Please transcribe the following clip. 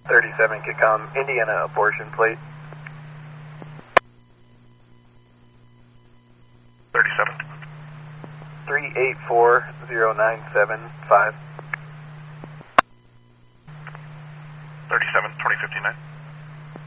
37 could come, Indiana abortion plate. 37. 3840975. 37, 2059.